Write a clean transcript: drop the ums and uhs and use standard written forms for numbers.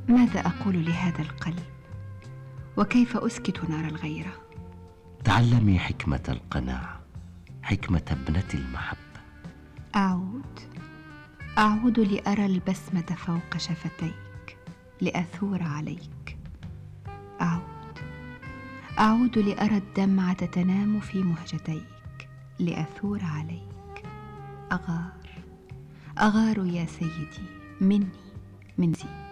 ماذا أقول لهذا القلب؟ وكيف أسكت نار الغيرة؟ تعلمي حكمة القناعة، حكمة ابنة المحبة. أعود لأرى البسمة فوق شفتيك، لأثور عليك. أعود لأرى الدمعة تنام في مهجتيك، لأثور عليك. أغار يا سيدي مني، من زي